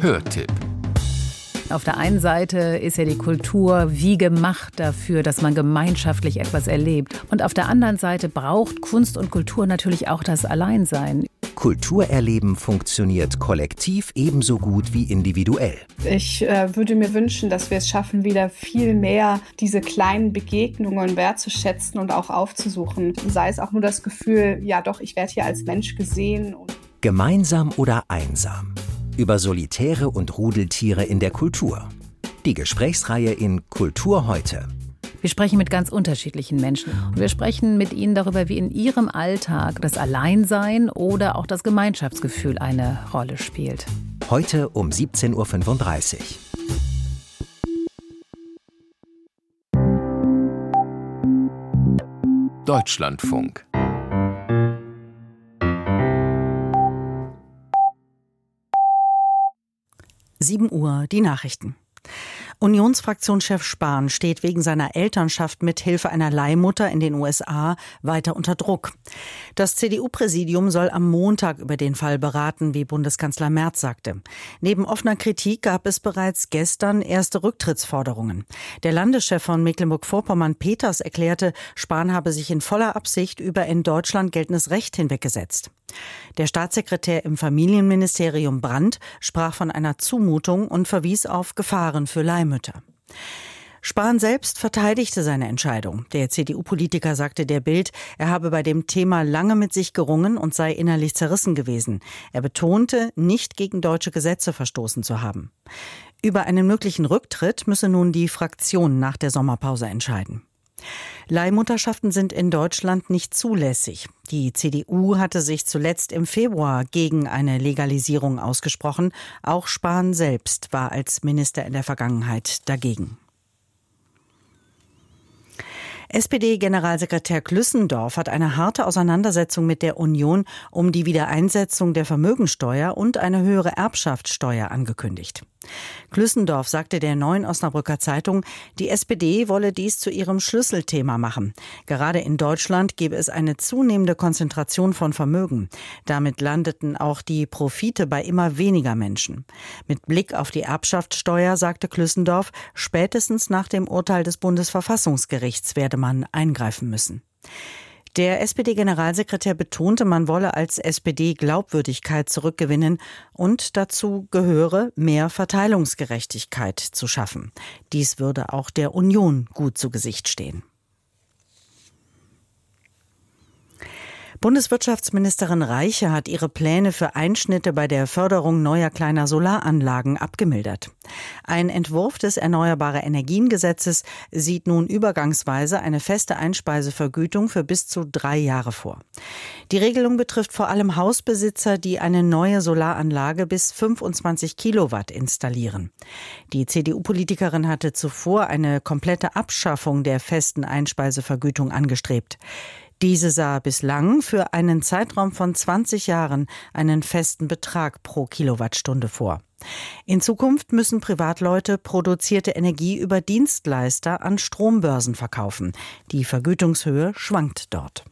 Hörtipp. Auf der einen Seite ist ja die Kultur wie gemacht dafür, dass man gemeinschaftlich etwas erlebt. Und auf der anderen Seite braucht Kunst und Kultur natürlich auch das Alleinsein. Kulturerleben funktioniert kollektiv ebenso gut wie individuell. Ich würde mir wünschen, dass wir es schaffen, wieder viel mehr diese kleinen Begegnungen wertzuschätzen und auch aufzusuchen. Sei es auch nur das Gefühl, ja doch, ich werde hier als Mensch gesehen. Gemeinsam oder einsam. Über Solitäre und Rudeltiere in der Kultur. Die Gesprächsreihe in Kultur heute. Wir sprechen mit ganz unterschiedlichen Menschen. Und wir sprechen mit ihnen darüber, wie in ihrem Alltag das Alleinsein oder auch das Gemeinschaftsgefühl eine Rolle spielt. Heute um 17.35 Uhr. Deutschlandfunk. Uhr, die Nachrichten. Unionsfraktionschef Spahn steht wegen seiner Elternschaft mit Hilfe einer Leihmutter in den USA weiter unter Druck. Das CDU-Präsidium soll am Montag über den Fall beraten, wie Bundeskanzler Merz sagte. Neben offener Kritik gab es bereits gestern erste Rücktrittsforderungen. Der Landeschef von Mecklenburg-Vorpommern, Peters, erklärte, Spahn habe sich in voller Absicht über in Deutschland geltendes Recht hinweggesetzt. Der Staatssekretär im Familienministerium Brandt sprach von einer Zumutung und verwies auf Gefahren für Leihmütter. Spahn selbst verteidigte seine Entscheidung. Der CDU-Politiker sagte der Bild, er habe bei dem Thema lange mit sich gerungen und sei innerlich zerrissen gewesen. Er betonte, nicht gegen deutsche Gesetze verstoßen zu haben. Über einen möglichen Rücktritt müsse nun die Fraktion nach der Sommerpause entscheiden. Leihmutterschaften sind in Deutschland nicht zulässig. Die CDU hatte sich zuletzt im Februar gegen eine Legalisierung ausgesprochen. Auch Spahn selbst war als Minister in der Vergangenheit dagegen. SPD-Generalsekretär Klüssendorf hat eine harte Auseinandersetzung mit der Union um die Wiedereinsetzung der Vermögensteuer und eine höhere Erbschaftssteuer angekündigt. Klüssendorf sagte der Neuen Osnabrücker Zeitung, die SPD wolle dies zu ihrem Schlüsselthema machen. Gerade in Deutschland gebe es eine zunehmende Konzentration von Vermögen. Damit landeten auch die Profite bei immer weniger Menschen. Mit Blick auf die Erbschaftssteuer sagte Klüssendorf, spätestens nach dem Urteil des Bundesverfassungsgerichts werde man eingreifen müssen. Der SPD-Generalsekretär betonte, man wolle als SPD Glaubwürdigkeit zurückgewinnen und dazu gehöre, mehr Verteilungsgerechtigkeit zu schaffen. Dies würde auch der Union gut zu Gesicht stehen. Bundeswirtschaftsministerin Reiche hat ihre Pläne für Einschnitte bei der Förderung neuer kleiner Solaranlagen abgemildert. Ein Entwurf des Erneuerbare-Energien-Gesetzes sieht nun übergangsweise eine feste Einspeisevergütung für bis zu 3 Jahre vor. Die Regelung betrifft vor allem Hausbesitzer, die eine neue Solaranlage bis 25 Kilowatt installieren. Die CDU-Politikerin hatte zuvor eine komplette Abschaffung der festen Einspeisevergütung angestrebt. Diese sah bislang für einen Zeitraum von 20 Jahren einen festen Betrag pro Kilowattstunde vor. In Zukunft müssen Privatleute produzierte Energie über Dienstleister an Strombörsen verkaufen. Die Vergütungshöhe schwankt dort.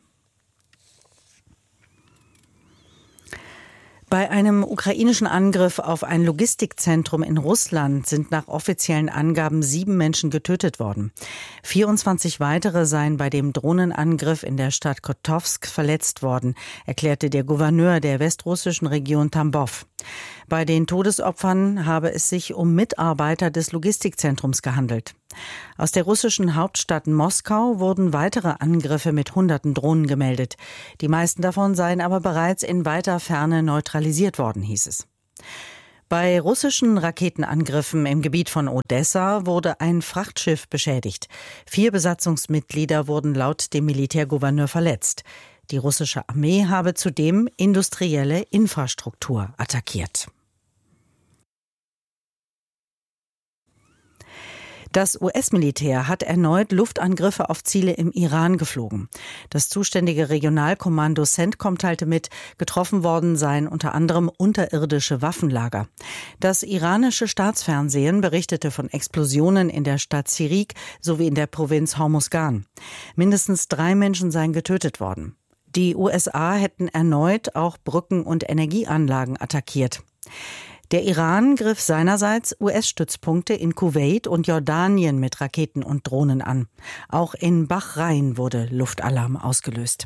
Bei einem ukrainischen Angriff auf ein Logistikzentrum in Russland sind nach offiziellen Angaben 7 Menschen getötet worden. 24 weitere seien bei dem Drohnenangriff in der Stadt Kotowsk verletzt worden, erklärte der Gouverneur der westrussischen Region Tambov. Bei den Todesopfern habe es sich um Mitarbeiter des Logistikzentrums gehandelt. Aus der russischen Hauptstadt Moskau wurden weitere Angriffe mit Hunderten Drohnen gemeldet. Die meisten davon seien aber bereits in weiter Ferne neutralisiert worden, hieß es. Bei russischen Raketenangriffen im Gebiet von Odessa wurde ein Frachtschiff beschädigt. 4 Besatzungsmitglieder wurden laut dem Militärgouverneur verletzt. Die russische Armee habe zudem industrielle Infrastruktur attackiert. Das US-Militär hat erneut Luftangriffe auf Ziele im Iran geflogen. Das zuständige Regionalkommando CENTCOM teilte mit, getroffen worden seien unter anderem unterirdische Waffenlager. Das iranische Staatsfernsehen berichtete von Explosionen in der Stadt Sirik sowie in der Provinz Hormuzgan. Mindestens 3 Menschen seien getötet worden. Die USA hätten erneut auch Brücken und Energieanlagen attackiert. Der Iran griff seinerseits US-Stützpunkte in Kuwait und Jordanien mit Raketen und Drohnen an. Auch in Bahrain wurde Luftalarm ausgelöst.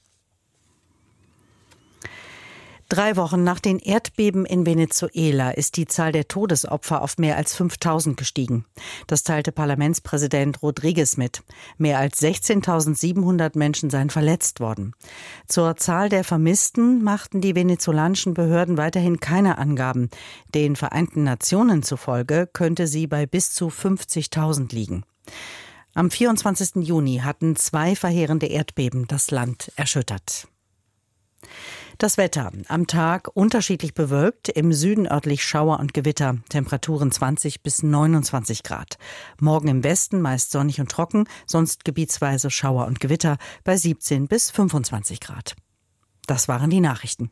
3 Wochen nach den Erdbeben in Venezuela ist die Zahl der Todesopfer auf mehr als 5.000 gestiegen. Das teilte Parlamentspräsident Rodriguez mit. Mehr als 16.700 Menschen seien verletzt worden. Zur Zahl der Vermissten machten die venezolanischen Behörden weiterhin keine Angaben. Den Vereinten Nationen zufolge könnte sie bei bis zu 50.000 liegen. Am 24. Juni hatten 2 verheerende Erdbeben das Land erschüttert. Das Wetter. Am Tag unterschiedlich bewölkt, im Süden örtlich Schauer und Gewitter, Temperaturen 20 bis 29 Grad. Morgen im Westen meist sonnig und trocken, sonst gebietsweise Schauer und Gewitter bei 17 bis 25 Grad. Das waren die Nachrichten.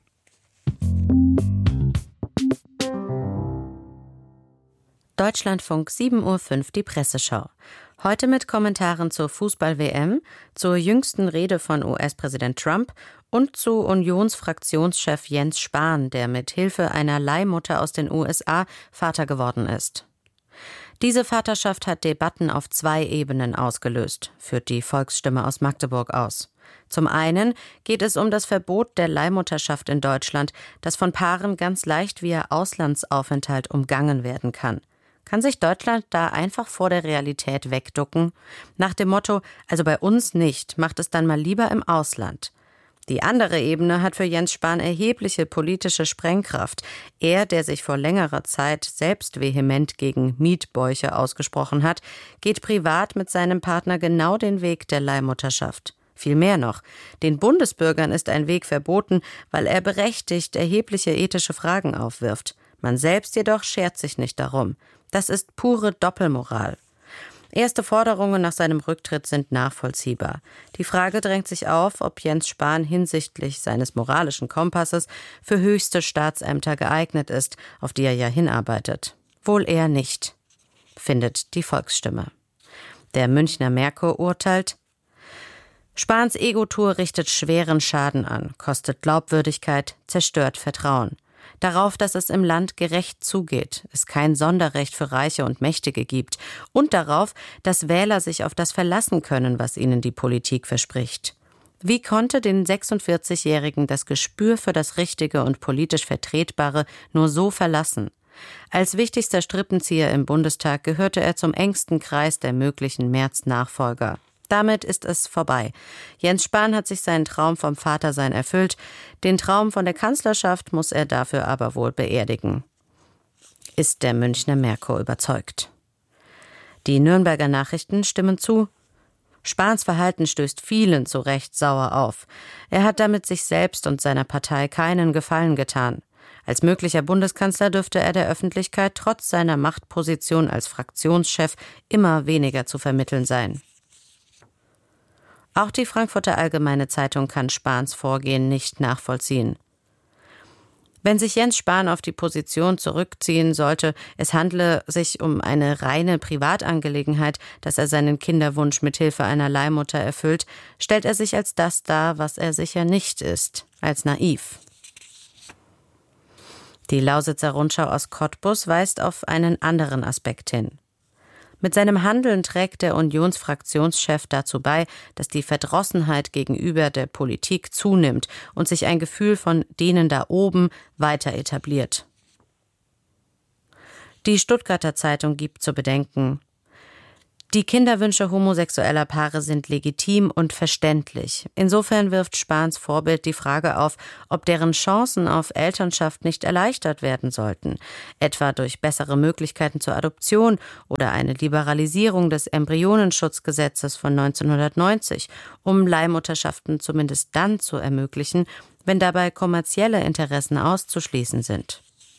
Deutschlandfunk 7:05 Uhr die Presseschau. Heute mit Kommentaren zur Fußball-WM, zur jüngsten Rede von US-Präsident Trump und zu Unionsfraktionschef Jens Spahn, der mit Hilfe einer Leihmutter aus den USA Vater geworden ist. Diese Vaterschaft hat Debatten auf 2 Ebenen ausgelöst, führt die Volksstimme aus Magdeburg aus. Zum einen geht es um das Verbot der Leihmutterschaft in Deutschland, das von Paaren ganz leicht via Auslandsaufenthalt umgangen werden kann. Kann sich Deutschland da einfach vor der Realität wegducken? Nach dem Motto, also bei uns nicht, macht es dann mal lieber im Ausland. Die andere Ebene hat für Jens Spahn erhebliche politische Sprengkraft. Er, der sich vor längerer Zeit selbst vehement gegen Mietbäuche ausgesprochen hat, geht privat mit seinem Partner genau den Weg der Leihmutterschaft. Viel mehr noch, den Bundesbürgern ist ein Weg verboten, weil er berechtigt erhebliche ethische Fragen aufwirft. Man selbst jedoch schert sich nicht darum. Das ist pure Doppelmoral. Erste Forderungen nach seinem Rücktritt sind nachvollziehbar. Die Frage drängt sich auf, ob Jens Spahn hinsichtlich seines moralischen Kompasses für höchste Staatsämter geeignet ist, auf die er ja hinarbeitet. Wohl eher nicht, findet die Volksstimme. Der Münchner Merkur urteilt: Spahns Ego-Tour richtet schweren Schaden an, kostet Glaubwürdigkeit, zerstört Vertrauen. Darauf, dass es im Land gerecht zugeht, es kein Sonderrecht für Reiche und Mächtige gibt und darauf, dass Wähler sich auf das verlassen können, was ihnen die Politik verspricht. Wie konnte den 46-Jährigen das Gespür für das Richtige und politisch Vertretbare nur so verlassen? Als wichtigster Strippenzieher im Bundestag gehörte er zum engsten Kreis der möglichen Merz-Nachfolger. Damit ist es vorbei. Jens Spahn hat sich seinen Traum vom Vatersein erfüllt. Den Traum von der Kanzlerschaft muss er dafür aber wohl beerdigen. Ist der Münchner Merkur überzeugt. Die Nürnberger Nachrichten stimmen zu. Spahns Verhalten stößt vielen zu Recht sauer auf. Er hat damit sich selbst und seiner Partei keinen Gefallen getan. Als möglicher Bundeskanzler dürfte er der Öffentlichkeit trotz seiner Machtposition als Fraktionschef immer weniger zu vermitteln sein. Auch die Frankfurter Allgemeine Zeitung kann Spahns Vorgehen nicht nachvollziehen. Wenn sich Jens Spahn auf die Position zurückziehen sollte, es handle sich um eine reine Privatangelegenheit, dass er seinen Kinderwunsch mit Hilfe einer Leihmutter erfüllt, stellt er sich als das dar, was er sicher nicht ist, als naiv. Die Lausitzer Rundschau aus Cottbus weist auf einen anderen Aspekt hin. Mit seinem Handeln trägt der Unionsfraktionschef dazu bei, dass die Verdrossenheit gegenüber der Politik zunimmt und sich ein Gefühl von denen da oben weiter etabliert. Die Stuttgarter Zeitung gibt zu bedenken: Die Kinderwünsche homosexueller Paare sind legitim und verständlich. Insofern wirft Spahns Vorbild die Frage auf, ob deren Chancen auf Elternschaft nicht erleichtert werden sollten, etwa durch bessere Möglichkeiten zur Adoption oder eine Liberalisierung des Embryonenschutzgesetzes von 1990, um Leihmutterschaften zumindest dann zu ermöglichen, wenn dabei kommerzielle Interessen auszuschließen sind.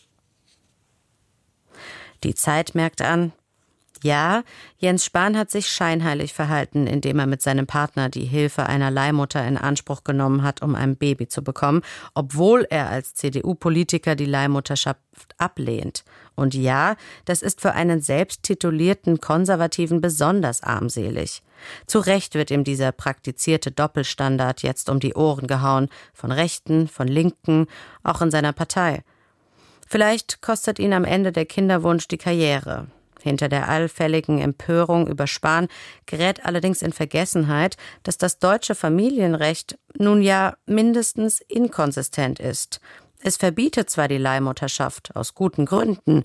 Die Zeit merkt an: Ja, Jens Spahn hat sich scheinheilig verhalten, indem er mit seinem Partner die Hilfe einer Leihmutter in Anspruch genommen hat, um ein Baby zu bekommen, obwohl er als CDU-Politiker die Leihmutterschaft ablehnt. Und ja, das ist für einen selbsttitulierten Konservativen besonders armselig. Zu Recht wird ihm dieser praktizierte Doppelstandard jetzt um die Ohren gehauen, von Rechten, von Linken, auch in seiner Partei. Vielleicht kostet ihn am Ende der Kinderwunsch die Karriere. Hinter der allfälligen Empörung über Spahn gerät allerdings in Vergessenheit, dass das deutsche Familienrecht nun ja mindestens inkonsistent ist. Es verbietet zwar die Leihmutterschaft aus guten Gründen.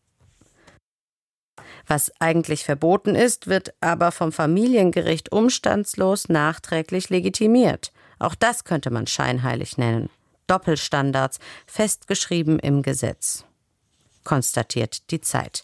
Was eigentlich verboten ist, wird aber vom Familiengericht umstandslos nachträglich legitimiert. Auch das könnte man scheinheilig nennen. Doppelstandards, festgeschrieben im Gesetz. Konstatiert die Zeit.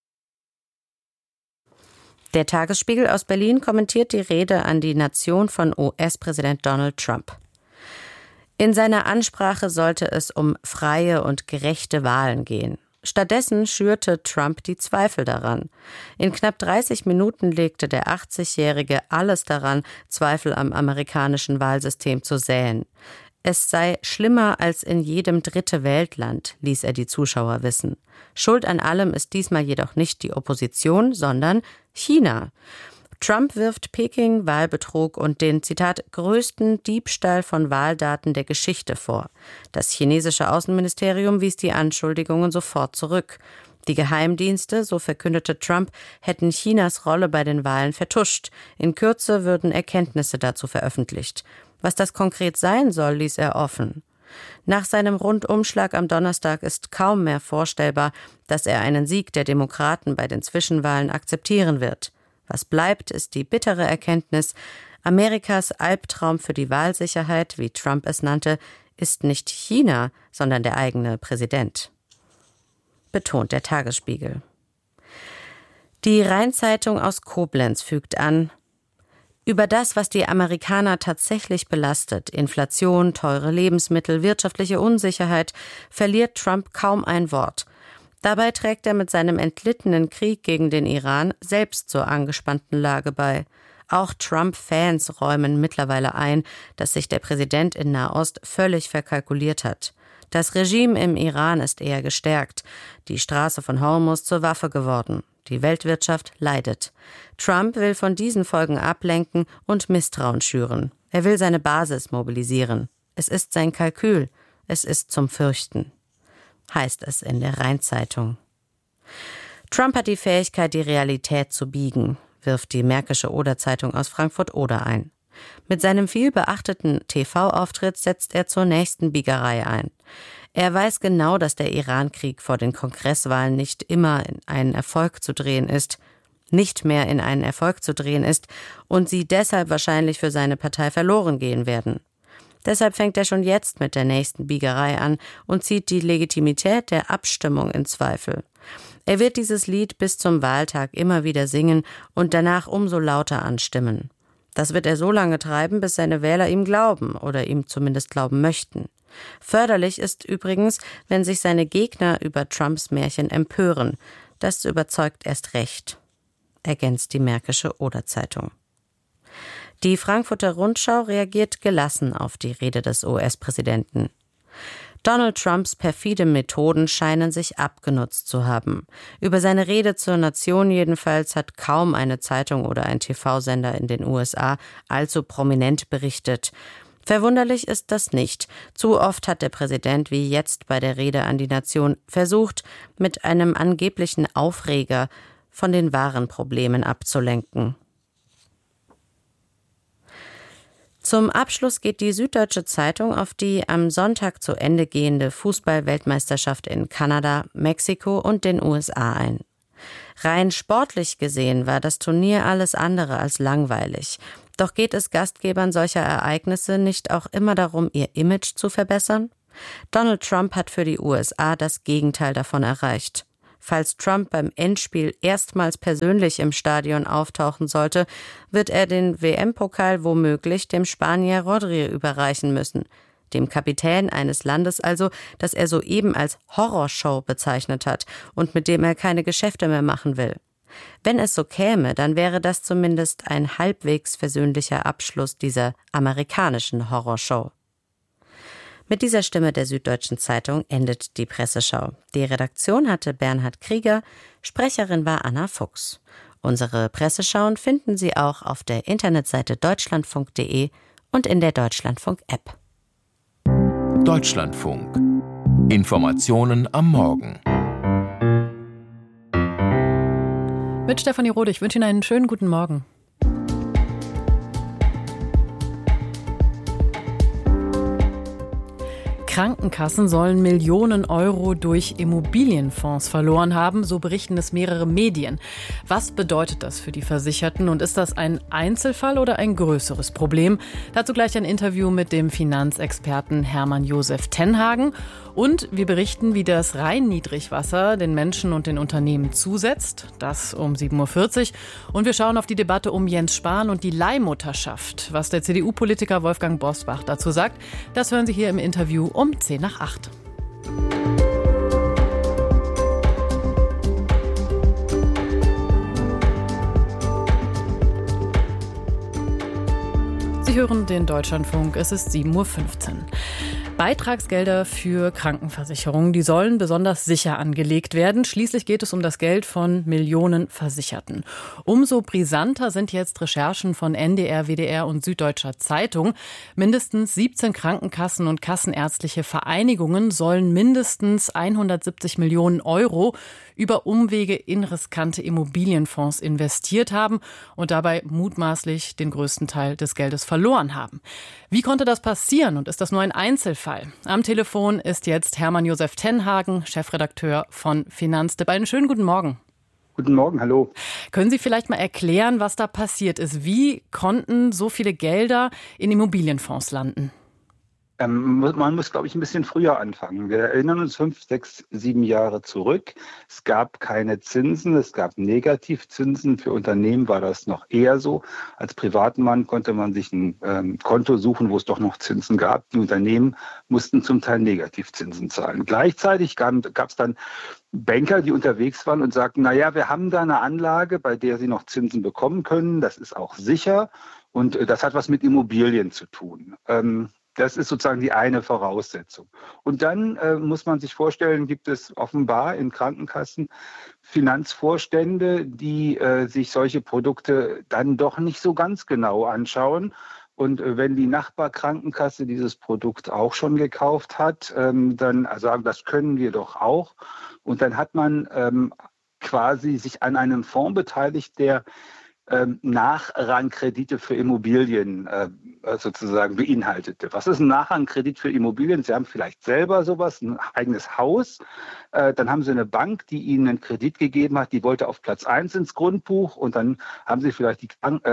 Der Tagesspiegel aus Berlin kommentiert die Rede an die Nation von US-Präsident Donald Trump. In seiner Ansprache sollte es um freie und gerechte Wahlen gehen. Stattdessen schürte Trump die Zweifel daran. In knapp 30 Minuten legte der 80-Jährige alles daran, Zweifel am amerikanischen Wahlsystem zu säen. Es sei schlimmer als in jedem Dritte-Welt-Land, ließ er die Zuschauer wissen. Schuld an allem ist diesmal jedoch nicht die Opposition, sondern China. Trump wirft Peking Wahlbetrug und den, Zitat, größten Diebstahl von Wahldaten der Geschichte vor. Das chinesische Außenministerium wies die Anschuldigungen sofort zurück. Die Geheimdienste, so verkündete Trump, hätten Chinas Rolle bei den Wahlen vertuscht. In Kürze würden Erkenntnisse dazu veröffentlicht. Was das konkret sein soll, ließ er offen. Nach seinem Rundumschlag am Donnerstag ist kaum mehr vorstellbar, dass er einen Sieg der Demokraten bei den Zwischenwahlen akzeptieren wird. Was bleibt, ist die bittere Erkenntnis, Amerikas Albtraum für die Wahlsicherheit, wie Trump es nannte, ist nicht China, sondern der eigene Präsident. Betont der Tagesspiegel. Die Rhein-Zeitung aus Koblenz fügt an: Über das, was die Amerikaner tatsächlich belastet, Inflation, teure Lebensmittel, wirtschaftliche Unsicherheit, verliert Trump kaum ein Wort. Dabei trägt er mit seinem entlittenen Krieg gegen den Iran selbst zur angespannten Lage bei. Auch Trump-Fans räumen mittlerweile ein, dass sich der Präsident in Nahost völlig verkalkuliert hat. Das Regime im Iran ist eher gestärkt, die Straße von Hormuz zur Waffe geworden. Die Weltwirtschaft leidet. Trump will von diesen Folgen ablenken und Misstrauen schüren. Er will seine Basis mobilisieren. Es ist sein Kalkül. Es ist zum Fürchten. Heißt es in der Rhein-Zeitung. Trump hat die Fähigkeit, die Realität zu biegen, wirft die Märkische Oder-Zeitung aus Frankfurt-Oder ein. Mit seinem viel beachteten TV-Auftritt setzt er zur nächsten Biegerei ein. Er weiß genau, dass der Iran-Krieg vor den Kongresswahlen nicht mehr in einen Erfolg zu drehen ist und sie deshalb wahrscheinlich für seine Partei verloren gehen werden. Deshalb fängt er schon jetzt mit der nächsten Biegerei an und zieht die Legitimität der Abstimmung in Zweifel. Er wird dieses Lied bis zum Wahltag immer wieder singen und danach umso lauter anstimmen. Das wird er so lange treiben, bis seine Wähler ihm glauben oder ihm zumindest glauben möchten. Förderlich ist übrigens, wenn sich seine Gegner über Trumps Märchen empören. Das überzeugt erst recht, ergänzt die Märkische Oder-Zeitung. Die Frankfurter Rundschau reagiert gelassen auf die Rede des US-Präsidenten. Donald Trumps perfide Methoden scheinen sich abgenutzt zu haben. Über seine Rede zur Nation jedenfalls hat kaum eine Zeitung oder ein TV-Sender in den USA allzu prominent berichtet. Verwunderlich ist das nicht. Zu oft hat der Präsident, wie jetzt bei der Rede an die Nation, versucht, mit einem angeblichen Aufreger von den wahren Problemen abzulenken. Zum Abschluss geht die Süddeutsche Zeitung auf die am Sonntag zu Ende gehende Fußball-Weltmeisterschaft in Kanada, Mexiko und den USA ein. Rein sportlich gesehen war das Turnier alles andere als langweilig. Doch geht es Gastgebern solcher Ereignisse nicht auch immer darum, ihr Image zu verbessern? Donald Trump hat für die USA das Gegenteil davon erreicht. Falls Trump beim Endspiel erstmals persönlich im Stadion auftauchen sollte, wird er den WM-Pokal womöglich dem Spanier Rodri überreichen müssen. Dem Kapitän eines Landes also, das er soeben als Horrorshow bezeichnet hat und mit dem er keine Geschäfte mehr machen will. Wenn es so käme, dann wäre das zumindest ein halbwegs versöhnlicher Abschluss dieser amerikanischen Horrorshow. Mit dieser Stimme der Süddeutschen Zeitung endet die Presseschau. Die Redaktion hatte Bernhard Krieger, Sprecherin war Anna Fuchs. Unsere Presseschauen finden Sie auch auf der Internetseite deutschlandfunk.de und in der Deutschlandfunk-App. Deutschlandfunk. Informationen am Morgen. Mit Stefanie Rode, ich wünsche Ihnen einen schönen guten Morgen. Krankenkassen sollen Millionen Euro durch Immobilienfonds verloren haben, so berichten es mehrere Medien. Was bedeutet das für die Versicherten und ist das ein Einzelfall oder ein größeres Problem? Dazu gleich ein Interview mit dem Finanzexperten Hermann Josef Tenhagen. Und wir berichten, wie das Rhein-Niedrigwasser den Menschen und den Unternehmen zusetzt. Das um 7.40 Uhr. Und wir schauen auf die Debatte um Jens Spahn und die Leihmutterschaft. Was der CDU-Politiker Wolfgang Bosbach dazu sagt, das hören Sie hier im Interview um 7:50. Sie hören den Deutschlandfunk, es ist 7:15 Uhr. Beitragsgelder für Krankenversicherungen, die sollen besonders sicher angelegt werden. Schließlich geht es um das Geld von Millionen Versicherten. Umso brisanter sind jetzt Recherchen von NDR, WDR und Süddeutscher Zeitung. Mindestens 17 Krankenkassen und kassenärztliche Vereinigungen sollen mindestens 170 Millionen Euro über Umwege in riskante Immobilienfonds investiert haben und dabei mutmaßlich den größten Teil des Geldes verloren haben. Wie konnte das passieren und ist das nur ein Einzelfall? Am Telefon ist jetzt Hermann Josef Tenhagen, Chefredakteur von Finanztipp. Einen schönen guten Morgen. Guten Morgen, hallo. Können Sie vielleicht mal erklären, was da passiert ist? Wie konnten so viele Gelder in Immobilienfonds landen? Man muss, glaube ich, ein bisschen früher anfangen. Wir erinnern uns 5, 6, 7 Jahre zurück. Es gab keine Zinsen, es gab Negativzinsen. Für Unternehmen war das noch eher so. Als Privatmann konnte man sich ein Konto suchen, wo es doch noch Zinsen gab. Die Unternehmen mussten zum Teil Negativzinsen zahlen. Gleichzeitig gab es dann Banker, die unterwegs waren und sagten, naja, wir haben da eine Anlage, bei der Sie noch Zinsen bekommen können. Das ist auch sicher und das hat was mit Immobilien zu tun. Das ist sozusagen die eine Voraussetzung. Und dann muss man sich vorstellen, gibt es offenbar in Krankenkassen Finanzvorstände, die sich solche Produkte dann doch nicht so ganz genau anschauen. Und wenn die Nachbarkrankenkasse dieses Produkt auch schon gekauft hat, dann sagen, das können wir doch auch. Und dann hat man quasi sich an einem Fonds beteiligt, der Nachrangkredite für Immobilien sozusagen beinhaltete. Was ist ein Nachrangkredit für Immobilien? Sie haben vielleicht selber sowas, ein eigenes Haus. Dann haben Sie eine Bank, die Ihnen einen Kredit gegeben hat, die wollte auf Platz 1 ins Grundbuch und dann haben Sie vielleicht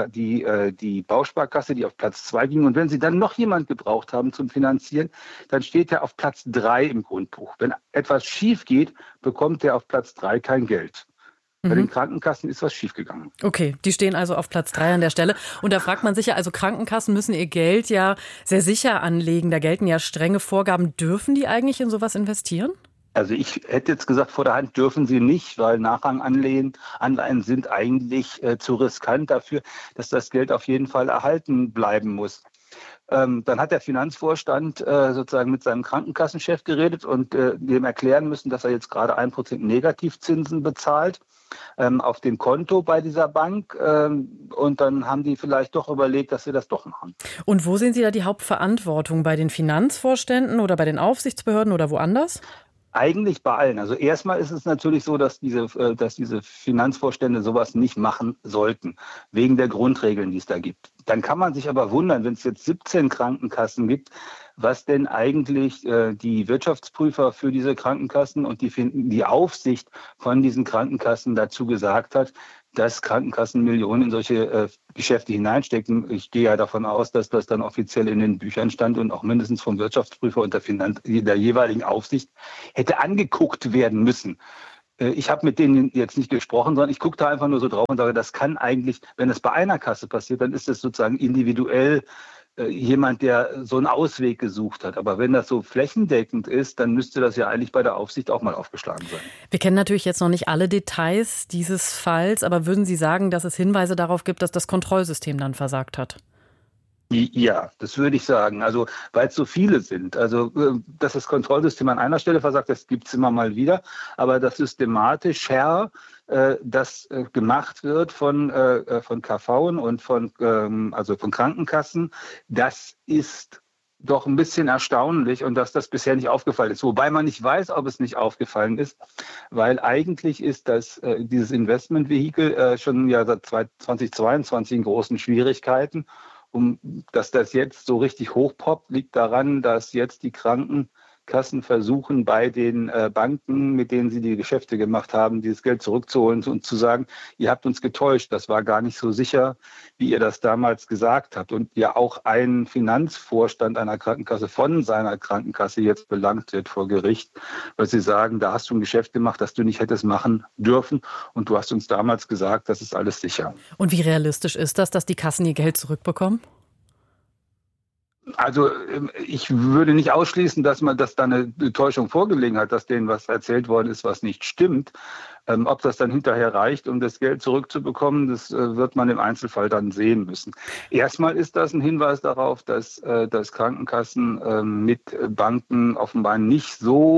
die Bausparkasse, die auf Platz 2 ging. Und wenn Sie dann noch jemand gebraucht haben zum Finanzieren, dann steht er auf Platz 3 im Grundbuch. Wenn etwas schief geht, bekommt er auf Platz 3 kein Geld. Bei den Krankenkassen ist was schiefgegangen. Okay, die stehen also auf Platz 3 an der Stelle. Und da fragt man sich ja, also Krankenkassen müssen ihr Geld ja sehr sicher anlegen. Da gelten ja strenge Vorgaben. Dürfen die eigentlich in sowas investieren? Also ich hätte jetzt gesagt, vor der Hand dürfen sie nicht, weil Nachranganleihen sind eigentlich zu riskant dafür, dass das Geld auf jeden Fall erhalten bleiben muss. Dann hat der Finanzvorstand sozusagen mit seinem Krankenkassenchef geredet und dem erklären müssen, dass er jetzt gerade 1% Negativzinsen bezahlt auf dem Konto bei dieser Bank. Und dann haben die vielleicht doch überlegt, dass sie das doch machen. Und wo sehen Sie da die Hauptverantwortung? Bei den Finanzvorständen oder bei den Aufsichtsbehörden oder woanders? Eigentlich bei allen. Also erstmal ist es natürlich so, dass diese Finanzvorstände sowas nicht machen sollten, wegen der Grundregeln, die es da gibt. Dann kann man sich aber wundern, wenn es jetzt 17 Krankenkassen gibt, was denn eigentlich die Wirtschaftsprüfer für diese Krankenkassen und die Aufsicht von diesen Krankenkassen dazu gesagt hat, dass Krankenkassen Millionen in solche Geschäfte hineinstecken. Ich gehe ja davon aus, dass das dann offiziell in den Büchern stand und auch mindestens vom Wirtschaftsprüfer und der jeweiligen Aufsicht hätte angeguckt werden müssen. Ich habe mit denen jetzt nicht gesprochen, sondern ich gucke da einfach nur so drauf und sage, das kann eigentlich, wenn es bei einer Kasse passiert, dann ist es sozusagen individuell jemand, der so einen Ausweg gesucht hat. Aber wenn das so flächendeckend ist, dann müsste das ja eigentlich bei der Aufsicht auch mal aufgeschlagen sein. Wir kennen natürlich jetzt noch nicht alle Details dieses Falls, aber würden Sie sagen, dass es Hinweise darauf gibt, dass das Kontrollsystem dann versagt hat? Ja, das würde ich sagen. Also, weil es so viele sind. Also, dass das Kontrollsystem an einer Stelle versagt, das gibt es immer mal wieder. Aber dass systematisch das gemacht wird von KVen und von Krankenkassen, das ist doch ein bisschen erstaunlich und dass das bisher nicht aufgefallen ist. Wobei man nicht weiß, ob es nicht aufgefallen ist, weil eigentlich ist dieses Investmentvehikel schon ja seit 2022 in großen Schwierigkeiten. Dass das jetzt so richtig hochpoppt, liegt daran, dass jetzt die Krankenkassen versuchen, bei den Banken, mit denen sie die Geschäfte gemacht haben, dieses Geld zurückzuholen und zu sagen, ihr habt uns getäuscht, das war gar nicht so sicher, wie ihr das damals gesagt habt. Und ja auch ein Finanzvorstand einer Krankenkasse von seiner Krankenkasse jetzt belangt wird vor Gericht, weil sie sagen, da hast du ein Geschäft gemacht, das du nicht hättest machen dürfen und du hast uns damals gesagt, das ist alles sicher. Und wie realistisch ist das, dass die Kassen ihr Geld zurückbekommen? Also ich würde nicht ausschließen, dass da eine Täuschung vorgelegen hat, dass denen was erzählt worden ist, was nicht stimmt. Ob das dann hinterher reicht, um das Geld zurückzubekommen, das wird man im Einzelfall dann sehen müssen. Erstmal ist das ein Hinweis darauf, dass Krankenkassen mit Banken offenbar nicht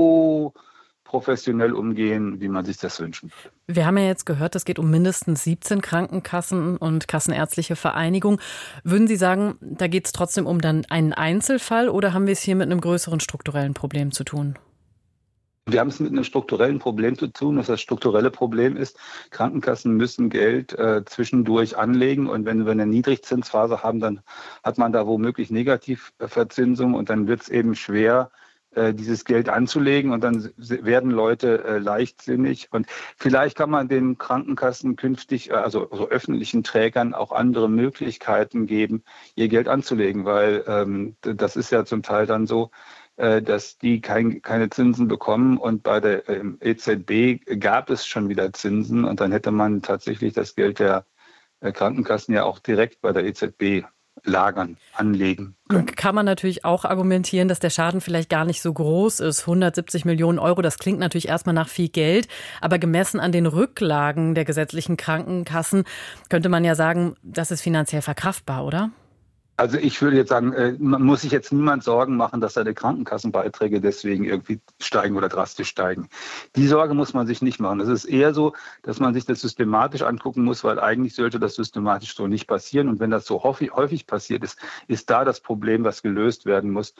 so professionell umgehen, wie man sich das wünschen würde. Wir haben ja jetzt gehört, es geht um mindestens 17 Krankenkassen und Kassenärztliche Vereinigung. Würden Sie sagen, da geht es trotzdem um dann einen Einzelfall oder haben wir es hier mit einem größeren strukturellen Problem zu tun? Wir haben es mit einem strukturellen Problem zu tun. Das strukturelle Problem ist, Krankenkassen müssen Geld zwischendurch anlegen und wenn wir eine Niedrigzinsphase haben, dann hat man da womöglich Negativverzinsung und dann wird es eben schwer, dieses Geld anzulegen und dann werden Leute leichtsinnig und vielleicht kann man den Krankenkassen künftig, also öffentlichen Trägern auch andere Möglichkeiten geben, ihr Geld anzulegen, weil das ist ja zum Teil dann so, dass die keine Zinsen bekommen und bei der EZB gab es schon wieder Zinsen und dann hätte man tatsächlich das Geld der Krankenkassen ja auch direkt bei der EZB lagern, anlegen können. Kann man natürlich auch argumentieren, dass der Schaden vielleicht gar nicht so groß ist. 170 Millionen Euro, das klingt natürlich erstmal nach viel Geld, aber gemessen an den Rücklagen der gesetzlichen Krankenkassen könnte man ja sagen, das ist finanziell verkraftbar, oder? Also ich würde jetzt sagen, man muss sich jetzt niemand Sorgen machen, dass seine Krankenkassenbeiträge deswegen irgendwie steigen oder drastisch steigen. Die Sorge muss man sich nicht machen. Es ist eher so, dass man sich das systematisch angucken muss, weil eigentlich sollte das systematisch so nicht passieren. Und wenn das so häufig passiert ist da das Problem, was gelöst werden muss.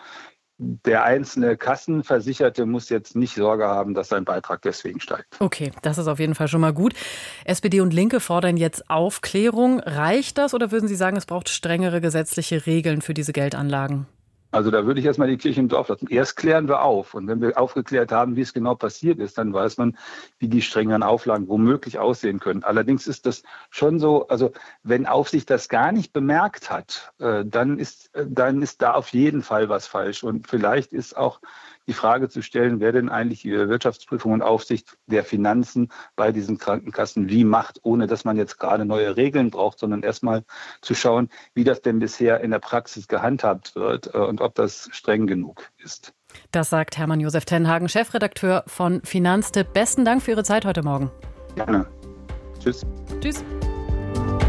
Der einzelne Kassenversicherte muss jetzt nicht Sorge haben, dass sein Beitrag deswegen steigt. Okay, das ist auf jeden Fall schon mal gut. SPD und Linke fordern jetzt Aufklärung. Reicht das oder würden Sie sagen, es braucht strengere gesetzliche Regeln für diese Geldanlagen? Also da würde ich erstmal die Kirche im Dorf lassen. Erst klären wir auf. Und wenn wir aufgeklärt haben, wie es genau passiert ist, dann weiß man, wie die strengeren Auflagen womöglich aussehen können. Allerdings ist das schon so, also wenn Aufsicht das gar nicht bemerkt hat, dann ist da auf jeden Fall was falsch. Und vielleicht ist auch die Frage zu stellen, wer denn eigentlich die Wirtschaftsprüfung und Aufsicht der Finanzen bei diesen Krankenkassen wie macht, ohne dass man jetzt gerade neue Regeln braucht, sondern erstmal zu schauen, wie das denn bisher in der Praxis gehandhabt wird und ob das streng genug ist. Das sagt Hermann Josef Tenhagen, Chefredakteur von Finanztipp. Besten Dank für Ihre Zeit heute Morgen. Gerne. Tschüss. Tschüss.